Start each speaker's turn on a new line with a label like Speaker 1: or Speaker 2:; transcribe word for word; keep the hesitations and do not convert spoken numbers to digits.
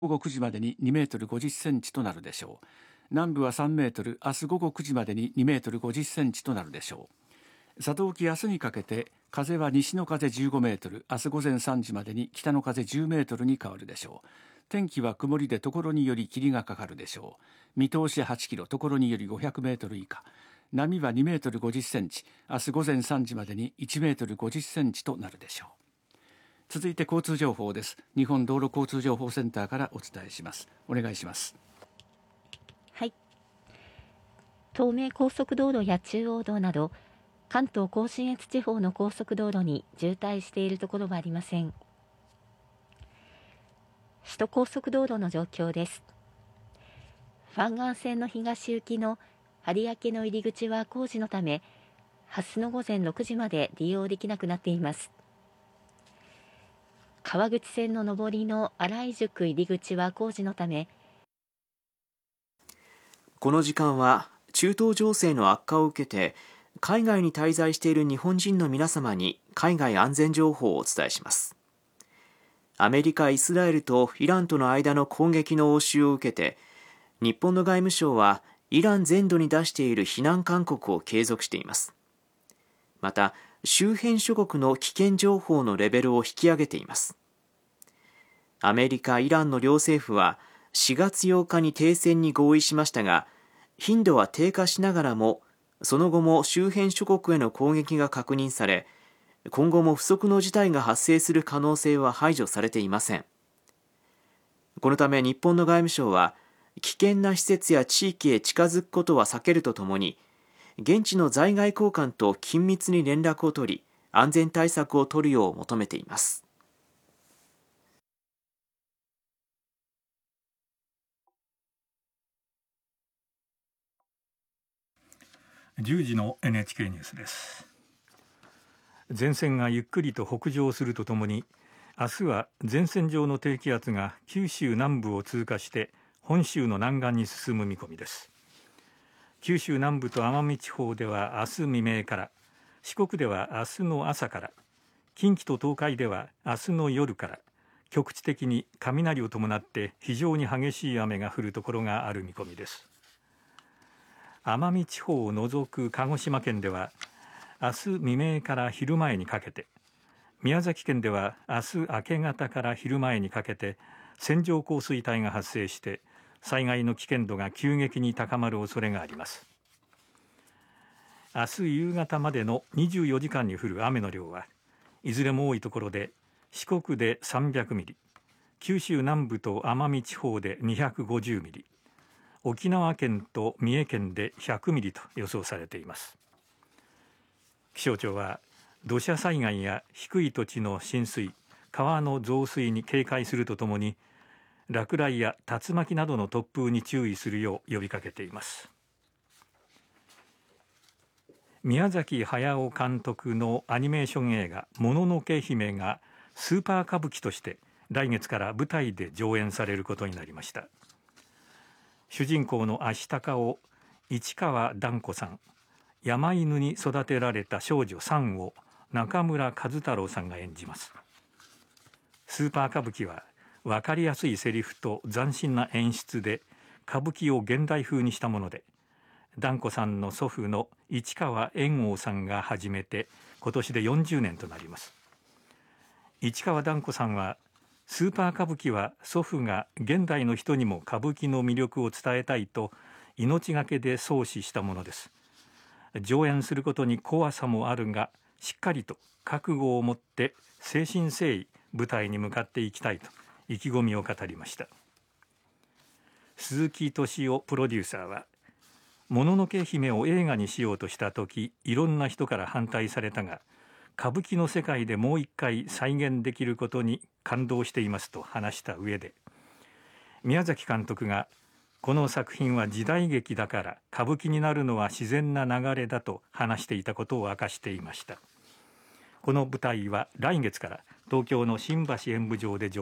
Speaker 1: 午後くじまでににメートルごじゅっセンチとなるでしょう。南部はさんメートル、明日午後くじまでににメートルごじゅっセンチとなるでしょう。佐渡沖、明日にかけて風は西の風じゅうごメートル、明日午前さんじまでに北の風じゅうメートルに変わるでしょう。天気は曇りでところにより霧がかかるでしょう。見通しはちキロ、ところによりごひゃくメートル以下。波はにメートルごじゅっセンチ、明日午前さんじまでにいちメートルごじゅっセンチとなるでしょう。続いて交通情報です。日本道路交通情報センターからお伝えします。お願いします。
Speaker 2: はい。東名高速道路や中央道など関東甲信越地方の高速道路に渋滞しているところはありません。首都高速道路の状況です。湾岸線の東行きの有明の入り口は工事のため、明日の午前ろくじまで利用できなくなっています。川口線の上りの新井宿入り口は工事のため、
Speaker 3: この時間は中東情勢の悪化を受けて海外に滞在している日本人の皆様に海外安全情報をお伝えします。アメリカ、イスラエルとイランとの間の攻撃の応酬を受けて、日本の外務省はイラン全土に出している非難勧告を継続しています。また、周辺諸国の危険情報のレベルを引き上げています。アメリカ、イランの両政府はしがつようかに停戦に合意しましたが、頻度は低下しながらも、その後も周辺諸国への攻撃が確認され、今後も不測の事態が発生する可能性は排除されていません。このため日本の外務省は、危険な施設や地域へ近づくことは避けるとともに、現地の在外公館と緊密に連絡を取り、安全対策を取るよう求めています。
Speaker 4: じゅうじの エヌエイチケー ニュースです。前線がゆっくりと北上するとともに、明日は前線上の低気圧が九州南部を通過して本州の南岸に進む見込みです。九州南部と奄美地方では明日未明から、四国では明日の朝から、近畿と東海では明日の夜から、局地的に雷を伴って非常に激しい雨が降るところがある見込みです。奄美地方を除く鹿児島県では明日未明から昼前にかけて、宮崎県では明日明け方から昼前にかけて線状降水帯が発生して災害の危険度が急激に高まる恐れがあります。明日夕方までのにじゅうよじかんに降る雨の量はいずれも多いところで四国でさんびゃくミリ、九州南部と奄美地方でにひゃくごじゅうミリ、沖縄県と三重県でひゃくミリと予想されています。気象庁は土砂災害や低い土地の浸水、川の増水に警戒するとともに、落雷や竜巻などの突風に注意するよう呼びかけています。宮崎駿監督のアニメーション映画もののけ姫がスーパー歌舞伎として来月から舞台で上演されることになりました。主人公のアシタカを市川團子さん、山犬に育てられた少女サンを中村和太郎さんが演じます。スーパー歌舞伎は分かりやすいセリフと斬新な演出で歌舞伎を現代風にしたもので、團子さんの祖父の市川猿翁さんが始めて今年でよんじゅうねんとなります。市川團子さんは、スーパー歌舞伎は祖父が現代の人にも歌舞伎の魅力を伝えたいと命がけで創始したものです。上演することに怖さもあるが、しっかりと覚悟を持って誠心誠意舞台に向かっていきたいと意気込みを語りました。鈴木敏夫プロデューサーは、もののけ姫を映画にしようとした時、いろんな人から反対されたが、歌舞伎の世界でもう一回再現できることに感動していますと話した上で、宮崎監督がこの作品は時代劇だから歌舞伎になるのは自然な流れだと話していたことを明かしていました。この舞台は来月から東京の新橋演舞場で上演